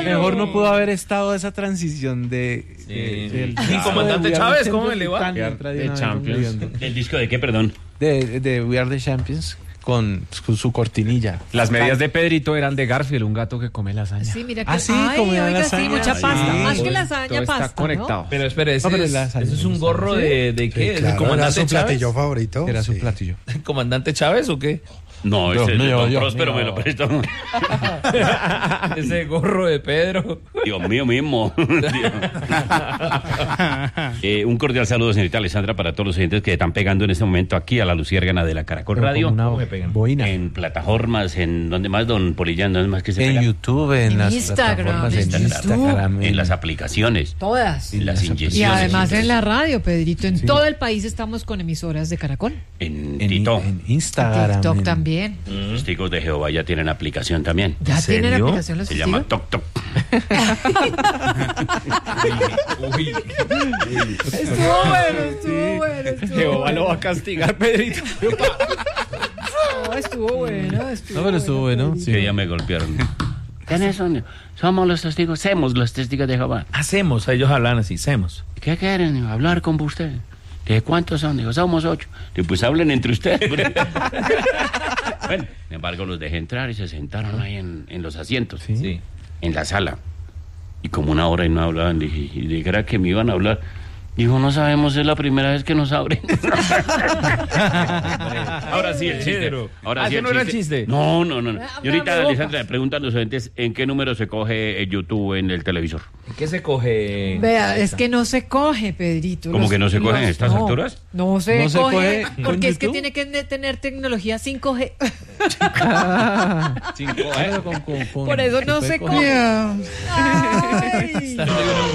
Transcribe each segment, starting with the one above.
Mejor no pudo haber estado esa transición del comandante Chávez, ¿cómo le va? De Champions. ¿El disco de qué, perdón? De We Are the Champions. Con su cortinilla. Las medias de Pedrito eran de Garfield, un gato que come lasaña. Sí, mira que come lasaña. sí, mucha pasta. Sí. Más que lasaña, Todo pasta. está conectado. ¿no? Pero espere, ese es un gorro de qué? Claro, ¿Comandante era su Chávez? platillo favorito. Era su platillo. ¿Comandante Chávez o qué? No, ese yo, Próspero me lo prestó. Ese gorro de Pedro. Dios mío mismo. Un cordial saludo, señorita Alessandra, para todos los oyentes que están pegando en este momento aquí a la Luciérgana de la Caracol Radio. Una boina. En plataformas, en donde más, don Polillán, ¿dónde más que se En pegan? YouTube, en las Instagram, plataformas, en Instagram, En las aplicaciones, Todas. en las Y inyecciones. además en la radio, Pedrito. En todo el país estamos con emisoras de Caracol. En en TikTok. en Instagram. TikTok en- también. Los testigos de Jehová ya tienen aplicación también. ¿Ya tienen serio? aplicación los Se llama testigos? Tok Tok. Uy. Estuvo bueno. Jehová lo va a castigar, Pedrito. No, estuvo bueno. No, pero estuvo bueno. Sí. Que ya me golpearon. ¿Quiénes son? Somos los testigos, somos los testigos de Jehová. Hacemos, ellos hablan así, hacemos. ¿Qué quieren? Digo, hablar con usted. ¿De cuántos son? Digo, somos 8. Digo, pues hablen entre ustedes. Bueno, sin embargo, los dejé entrar y se sentaron ahí en los asientos, Sí. en la sala. Y como una hora y no hablaban, dije, y dijera que me iban a hablar. Dijo, no sabemos, es la primera vez que nos abren. Ahora sí, el chiste. Pedro. Ahora Ah, sí, ¿ese no era el chiste? No. Y ahorita, Háblame, Alessandra, le preguntan los oyentes en qué número se coge YouTube en el televisor. ¿Qué se coge? Vea, es que no se coge, Pedrito. ¿Cómo que no se coge en estas no, alturas? No se ¿No se coge, coge con porque es que YouTube? tiene que tener tecnología 5G. Por eso no se coge. Ay,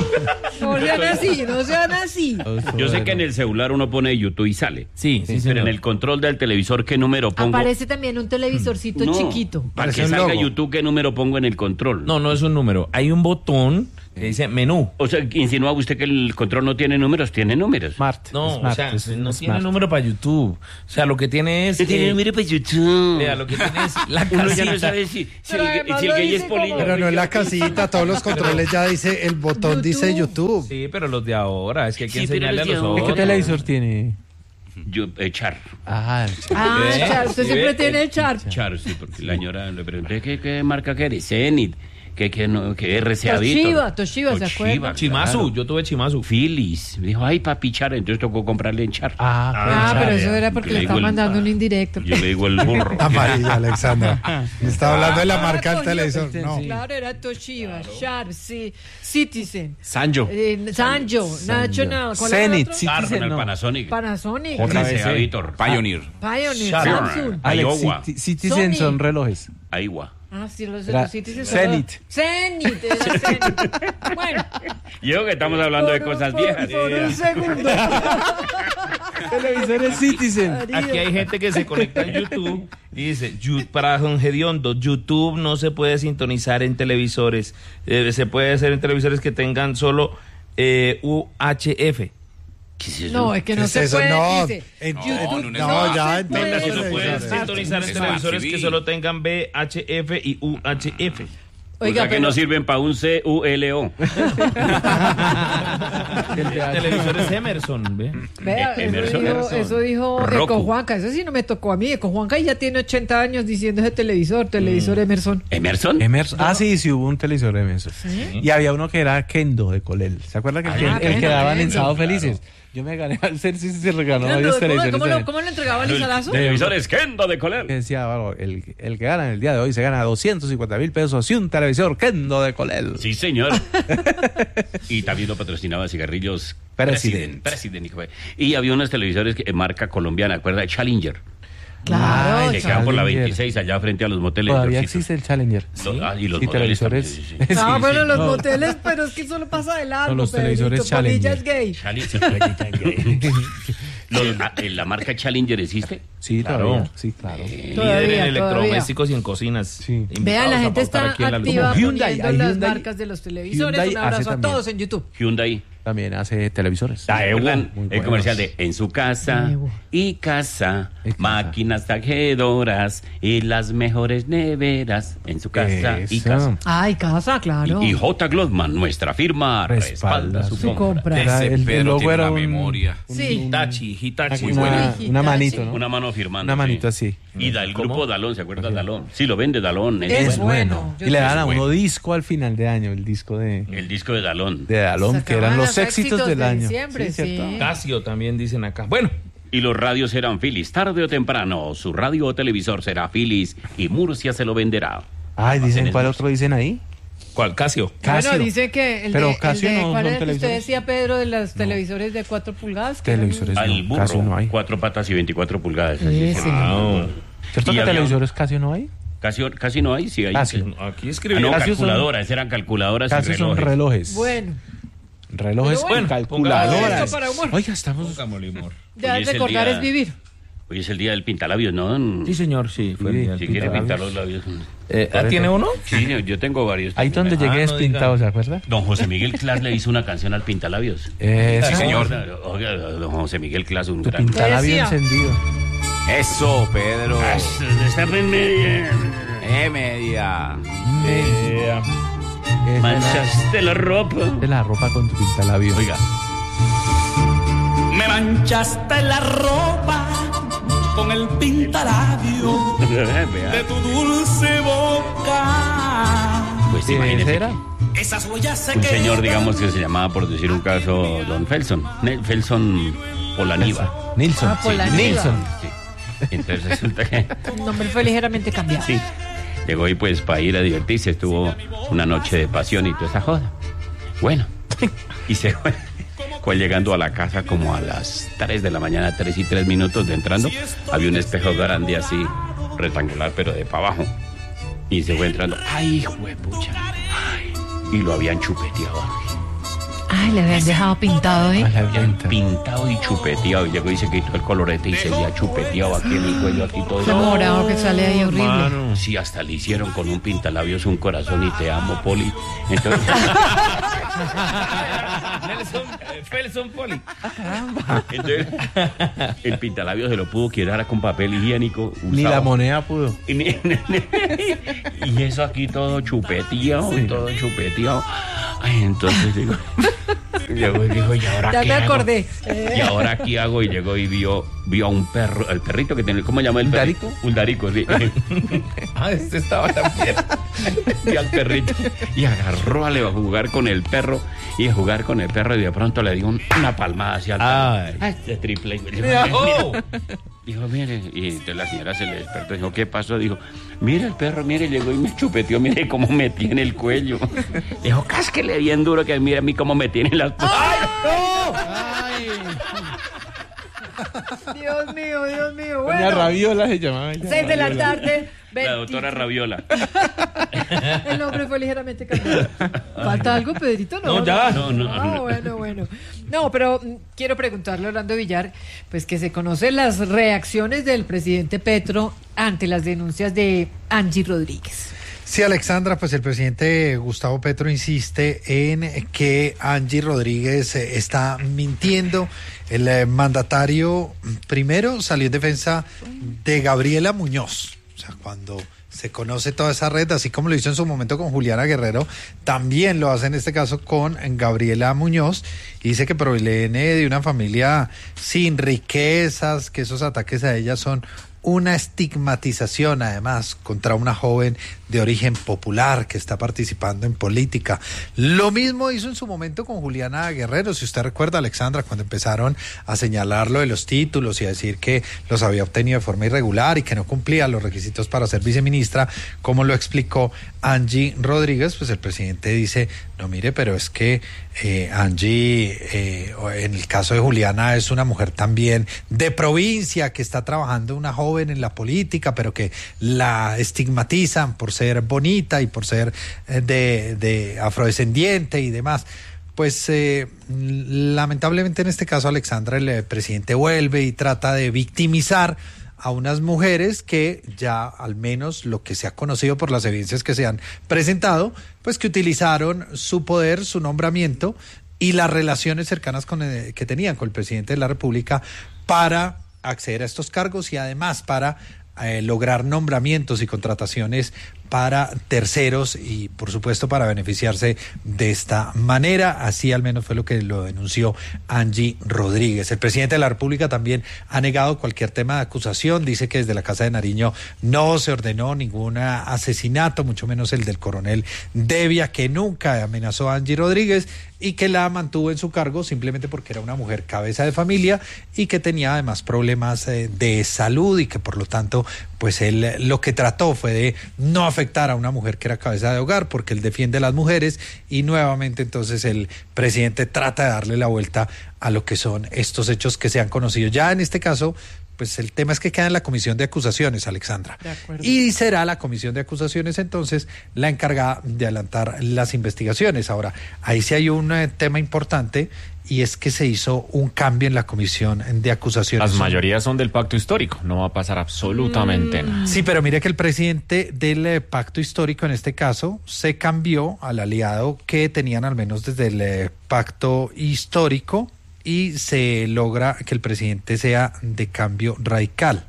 no sean así. Yo sé que en el celular uno pone YouTube y sale. Sí, Pero señor. en el control del televisor, ¿qué número pongo? Aparece también un televisorcito No, chiquito. Para Parece que un salga logo. YouTube, ¿qué número pongo en el control? No es un número. Hay un botón que dice menú. O sea, insinúa usted que el control no tiene números, tiene números. Smart. No, Smart, o sea, es no smart. tiene número para YouTube. O sea, lo que tiene es... No tiene número para YouTube. Vea, lo que tiene es la Uno ya no casita. sabe si Pero el además gay lo es dice político. como- Pero no es la casita, todos los controles ya dice, el botón dice YouTube. Sí, pero los de ahora, es que hay que Sí, pero enseñarle a los de los ahora- otros. ¿Qué televisor tiene? Char. Char, usted siempre tiene el Char. Char, sí, porque la señora le pregunté qué marca que eres, Zenith, que RCA Toshiba, ¿se acuerda? Chimazu, yo tuve Chimazu. Philips. Dijo, ay, papi, Char, entonces tocó comprarle en Char. Pero eso era porque Le le digo estaba el- mandando un indirecto. Yo le digo el burro. Amarilla, Alexandra. Me estaba hablando de la marca del televisor. No. Claro, era Toshiba, Sharp, sí, Citizen, Sanjo. Sanjo, National, ¿cuál era el Zenith, otro? Arsenal, Citizen, no. Panasonic. Panasonic, RCA Víctor. Pioneer. Pioneer, Sharp. Samsung. Alex, Iowa. Citizen Sony. son relojes. Iowa. Sí, los Era Citizen. Zenith. Zenith, era Zenith. Bueno. Yo que estamos hablando de cosas viejas. Por un segundo. Televisores Citizen. Aquí hay gente que se conecta en YouTube y dice, para Don Gediondo, YouTube no se puede sintonizar en televisores. Se puede hacer en televisores que tengan solo UHF. ¿Qué es eso? No, es que no ¿Qué es se eso? puede, No, dice. no, no, ya se en puede. todos Si los no puedes televisores. sintonizar en Smart televisores TV. que solo tengan VHF y UHF. O sea que no sirven para un CULO. Televisores Emerson, ¿ve? Vea, Emerson. eso dijo Roku. Eco Juanca, eso sí no me tocó a mí. Eco Juanca ya tiene 80 años diciendo ese televisor Emerson. ¿Emerson? Emerson. Sí, hubo un televisor de Emerson. Y había uno que era Kendo de Colel. ¿Se acuerdan que el que Kendo, daban en Kendo, Sábado claro. Felices? Yo me gané al ser si se regaló ¿Cómo, varios televisores. cómo lo entregaba el Lizarazo? Televisores Kendo de Que Colel. decía, bueno, el que gana en el día de hoy se gana 250,000 pesos y un televisor Kendo de Colel. Sí, señor. Y también lo patrocinaba cigarrillos President. hijo de- Y había unos televisores que marca colombiana, ¿acuerda? Challenger. Claro, Que quedan por la Challenger. 26 allá frente a los moteles. Todavía Georgito. existe el Challenger. Y los Sí, moteles también, televisores. sí, sí. Ah, bueno, los No. moteles, pero es que solo pasa de largo. No, los Pedrito, televisores Polilla Challenger. es gay. ¿La marca Challenger existe? Sí, Claro. todavía. Sí, claro. Líder en electrodomésticos y en cocinas. Sí. Invitados Vean, la gente a pautar está aquí en la luz. activa Como Hyundai, poniendo hay las Hyundai. marcas de los televisores. Hyundai Un abrazo hace a también. todos en YouTube. Hyundai. también hace televisores. ¿Recuerdan Muy el buenos. comercial de En su casa Daewoo. y casa, En casa. máquinas tejedoras y las mejores neveras en su casa y Eso. casa? Ay, casa, claro. Y J. Glotman, nuestra firma, Respalda respalda su su compra. compra. Era Ese el Pedro logo tiene era una un- memoria. Sí. Hitachi. una manito, ¿no? Una mano firmando. Una manito sí. así. Y del ¿Cómo? grupo Dalón, ¿se acuerda Dalón? Sí, lo vende Dalón. Es bueno. bueno. Yo Y le sé. dan a bueno. uno disco al final de año, el disco de El disco de Dalón. Dalón, que eran Sacaban los éxitos del de año. diciembre, sí. ¿cierto? Casio también dicen acá. Bueno, Y los radios serán Philips. Tarde o temprano, su radio o televisor será Philips y Murcia se lo venderá. Ay, dicen, Almacenes ¿cuál Murcia. otro dicen ahí? ¿cuál? Casio. Casio. Bueno, dice que el Pero de, Casio el de no ¿cuál son era que usted televisores. decía, Pedro, de los televisores de 4 pulgadas? Que Televisores. Al no, burro, Casio no hay. 4 patas y 24 pulgadas. así Ese. se llama. ¿Cierto Y que había- televisores Casio no hay? Casi no hay, sí hay. Casio. Aquí Ah, escribió. no, Casio son- calculadoras, eran calculadoras Casio y son relojes. relojes. Bueno, Relojes Pero bueno, con pongamos calculadoras. esto para humor. Oiga, estamos... Pongámosle humor. ya Hoy es el recordar día- es vivir. Hoy es el día del pintalabios, ¿no? Sí, señor, sí. Fue el Sí, día del Si quiere pintar los pintalabios. labios. ¿Tiene uno? Sí, yo tengo varios. Ahí donde Ah, llegué es no pintado, diga. ¿se acuerda? Don José Miguel Clas le hizo una canción al pintalabios. Sí, señor. Oiga, don José Miguel Clas, un Tu gran... pintalabio Decía. encendido. Eso, Pedro. Está en media. Media. Es Manchaste la ropa. de la ropa con tu pintalabio. Oiga. Me manchaste la ropa con el pintalabio de Vea. tu dulce boca. Pues ¿Sí, imagínese ese era? Esas huellas se un quedan. señor, digamos, que se llamaba, por decir un caso, don Felson. Felson Polaniva. Nilsson. Ah, Polaniva. Nilsson. Sí. Entonces resulta que... El nombre fue ligeramente cambiado. Sí. Llegó y pues para ir a divertirse, estuvo una noche de pasión y toda esa joda. Bueno, y se fue llegando a la casa como a las 3 de la mañana, 3:03 de entrando. Había un espejo grande así, rectangular, pero de para abajo. Y se fue entrando. ¡Ay, hijo de pucha! Ay, y lo habían chupeteado. Ay, le habían dejado pintado, ¿eh? A la Habían venta. pintado y chupeteado. Y llegó y se quitó el colorete y se había chupeteado aquí en el cuello, aquí todo. Ese morado que sale ahí horrible. Sí, hasta le hicieron con un pintalabios un corazón y te amo, Poli. Entonces, Felson Poli. entonces, el pintalabios se lo pudo quedar con papel higiénico. Ni usado. la moneda pudo. Y eso aquí todo chupeteado, todo chupeteado. Ay, entonces digo, llegó y dijo, ¿y ahora Ya qué me hago? acordé. ¿Y ahora qué hago? Y llegó y vio a un perro, el perrito que tiene, ¿cómo se llama el ¿Un perrito? darico? Un darico, sí. Ah, este estaba también. Y al perrito. Y agarró a jugar con el perro. Y a jugar con el perro. Y de pronto le dio una palmada hacia el perro. Ay. Este triple. ¡Oh! Dijo, mire. Y entonces la señora se le despertó. Dijo, ¿qué pasó? Dijo, mire el perro, mire. Llegó y me chupeteó. Mire cómo me tiene el cuello. Dijo, cásquele bien duro que mire a mí cómo me tiene las... Dios mío, Dios mío. Doña Bueno, Raviola se llamaba ella. 6 de la tarde. La doctora Raviola. El nombre fue ligeramente cambiado. ¿Falta algo, Pedrito? No, ya. Ah, bueno. No, pero quiero preguntarle a Orlando Villar, pues que se conocen las reacciones del presidente Petro ante las denuncias de Angie Rodríguez. Sí, Alexandra, pues el presidente Gustavo Petro insiste en que Angie Rodríguez está mintiendo. El mandatario primero salió en defensa de Gabriela Muñoz. O sea, cuando se conoce toda esa red, así como lo hizo en su momento con Juliana Guerrero, también lo hace en este caso con Gabriela Muñoz. Y dice que proviene de una familia sin riquezas, que esos ataques a ella son una estigmatización, además, contra una joven de origen popular que está participando en política. Lo mismo hizo en su momento con Juliana Guerrero, si usted recuerda, Alexandra, cuando empezaron a señalarlo de los títulos y a decir que los había obtenido de forma irregular y que no cumplía los requisitos para ser viceministra, como lo explicó Angie Rodríguez, pues el presidente dice, no mire, pero es que Angie, en el caso de Juliana, es una mujer también de provincia que está trabajando, una joven en la política, pero que la estigmatizan por ser bonita y por ser de afrodescendiente y demás. Pues lamentablemente en este caso, Alexandra, el presidente vuelve y trata de victimizar a unas mujeres que ya, al menos lo que se ha conocido por las evidencias que se han presentado, pues que utilizaron su poder, su nombramiento y las relaciones cercanas que tenían con el presidente de la República para acceder a estos cargos y además para lograr nombramientos y contrataciones para terceros y por supuesto para beneficiarse de esta manera. Así al menos fue lo que lo denunció Angie Rodríguez. El presidente de la República también ha negado cualquier tema de acusación, dice que desde la Casa de Nariño no se ordenó ningún asesinato, mucho menos el del coronel Devia, que nunca amenazó a Angie Rodríguez y que la mantuvo en su cargo simplemente porque era una mujer cabeza de familia y que tenía además problemas de salud y que por lo tanto pues él lo que trató fue de no afectar a una mujer que era cabeza de hogar porque él defiende a las mujeres y nuevamente entonces el presidente trata de darle la vuelta a lo que son estos hechos que se han conocido. Ya en este caso, pues el tema es que queda en la comisión de acusaciones, Alexandra. De acuerdo. Y será la comisión de acusaciones entonces la encargada de adelantar las investigaciones. Ahora, ahí sí hay un tema importante y es que se hizo un cambio en la comisión de acusaciones. Las mayorías son del pacto histórico, no va a pasar absolutamente nada. Sí, pero mire que el presidente del pacto histórico en este caso se cambió al aliado que tenían al menos desde el pacto histórico y se logra que el presidente sea de Cambio Radical.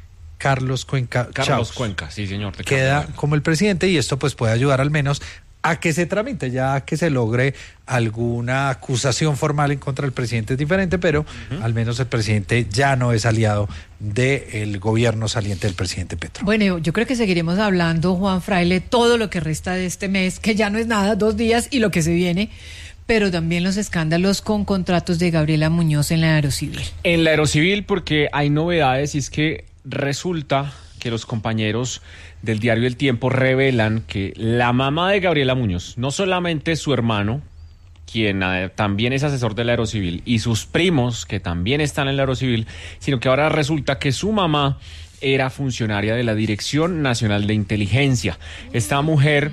Carlos Cuenca Carlos Chaus. Cuenca, sí señor. Queda como el presidente y esto pues puede ayudar al menos a que se tramite, ya que se logre alguna acusación formal en contra del presidente es diferente, pero al menos el presidente ya no es aliado del gobierno saliente del presidente Petro. Bueno, yo creo que seguiremos hablando, Juan Fraile, todo lo que resta de este mes, que ya no es nada, 2 días y lo que se viene, pero también los escándalos con contratos de Gabriela Muñoz en la Aerocivil. En la Aerocivil, porque hay novedades y es que resulta que los compañeros del diario El Tiempo revelan que la mamá de Gabriela Muñoz, no solamente su hermano, quien también es asesor de la Aerocivil, y sus primos, que también están en la Aerocivil, sino que ahora resulta que su mamá era funcionaria de la Dirección Nacional de Inteligencia. Esta mujer,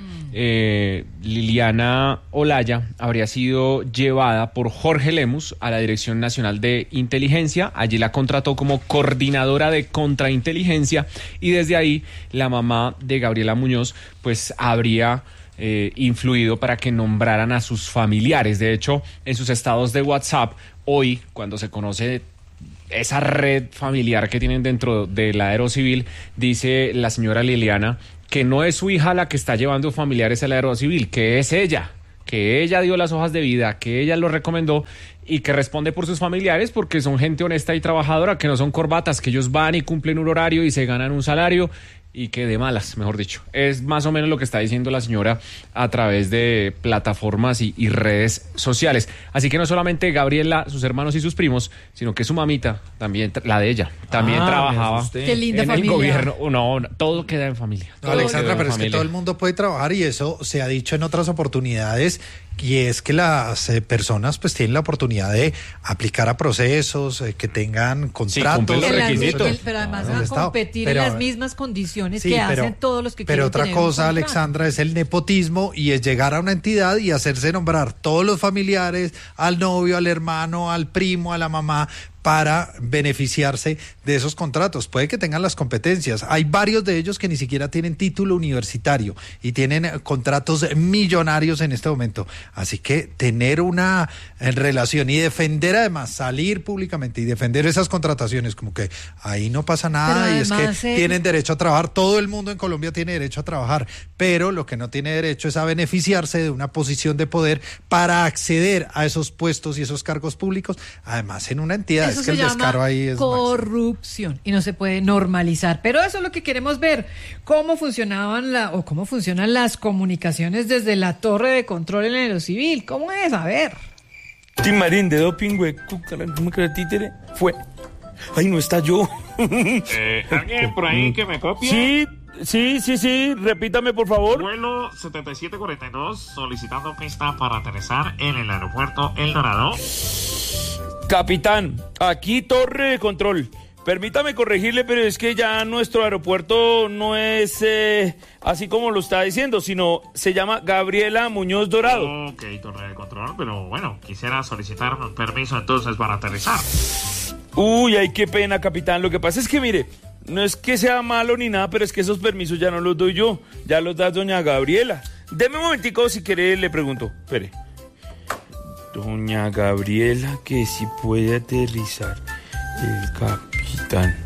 Liliana Olaya, habría sido llevada por Jorge Lemus a la Dirección Nacional de Inteligencia. Allí la contrató como coordinadora de contrainteligencia y desde ahí la mamá de Gabriela Muñoz pues habría influido para que nombraran a sus familiares. De hecho, en sus estados de WhatsApp, hoy, cuando se conoce esa red familiar que tienen dentro de la Aerocivil, dice la señora Liliana que no es su hija la que está llevando familiares a la Aerocivil, que es ella, que ella dio las hojas de vida, que ella lo recomendó y que responde por sus familiares porque son gente honesta y trabajadora, que no son corbatas, que ellos van y cumplen un horario y se ganan un salario y que de malas, mejor dicho. Es más o menos lo que está diciendo la señora a través de plataformas y redes sociales. Así que no solamente Gabriela, sus hermanos y sus primos, sino que su mamita, también la de ella, también trabajaba Qué linda en familia. el gobierno. No, todo queda en familia. No, Alexandra, Todo pero es que familia. todo el mundo puede trabajar y eso se ha dicho en otras oportunidades y es que las personas pues tienen la oportunidad de aplicar a procesos, que tengan contratos. cumplen los En las requisitos. mismas- pero además Del a Estado. competir Pero- en las mismas condiciones Sí, que pero- hacen todos los que Pero quieren otra tener un cosa, contrato. Alexandra, es el nepotismo y es llegar a una entidad y hacerse nombrar todos los familiares, al novio, al hermano, al primo, a la mamá, para beneficiarse de esos contratos. Puede que tengan las competencias. Hay varios de ellos que ni siquiera tienen título universitario y tienen contratos millonarios en este momento. Así que tener una relación y defender además, salir públicamente y defender esas contrataciones, como que ahí no pasa nada Pero y es además, que tienen derecho a trabajar. Todo el mundo en Colombia tiene derecho a trabajar, pero lo que no tiene derecho es a beneficiarse de una posición de poder para acceder a esos puestos y esos cargos públicos, además en una entidad. Eso Es que se el descaro llama ahí es corrupción y no se puede normalizar. Pero eso es lo que queremos ver, cómo funcionaban cómo funcionan las comunicaciones desde la torre de control en el Aerocivil. ¿Cómo es? A ver. Tim Marín de doping, güey, ¿cómo que el títere? Fue. Ay, no está yo. ¿Alguien por ahí que me copie? Sí, repítame por favor. Vuelo 7742 solicitando pista para aterrizar en el aeropuerto El Dorado. Capitán, aquí torre de control. Permítame corregirle, pero es que ya nuestro aeropuerto no es así como lo está diciendo, sino se llama Gabriela Muñoz Dorado. Ok, torre de control, pero bueno, quisiera solicitar permiso entonces para aterrizar. Uy, ay, qué pena, capitán. Lo que pasa es que, mire, no es que sea malo ni nada, pero es que esos permisos ya no los doy yo, ya los da doña Gabriela. Deme un momentico, si quiere le pregunto. Espere. Doña Gabriela, que si puede aterrizar el capitán.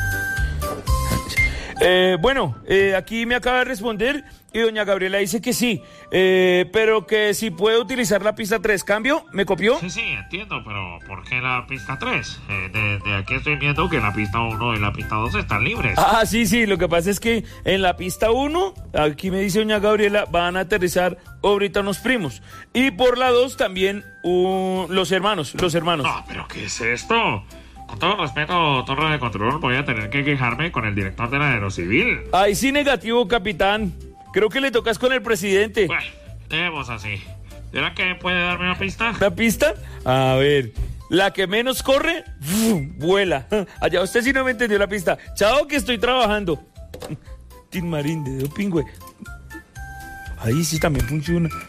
Aquí me acaba de responder y doña Gabriela dice que sí, pero que si puede utilizar la pista 3. ¿Cambio? ¿Me copió? Sí, entiendo, pero ¿por qué la pista 3? De aquí estoy viendo que la pista 1 y la pista 2 están libres. Ah, sí, lo que pasa es que en la pista 1, aquí me dice doña Gabriela, van a aterrizar ahorita unos primos. Y por la 2 también los hermanos. No, pero ¿qué es esto? Con todo respeto, torre de control, voy a tener que quejarme con el director de la Aerocivil. Ay, sí, negativo, capitán. Creo que le tocas con el presidente. Bueno, dejemos así. ¿Será que puede darme una pista? ¿Una pista? A ver, la que menos corre, vuela. Allá usted sí no me entendió la pista. Chao, que estoy trabajando. Tin Marín de Dopingüe. Ahí sí también funciona.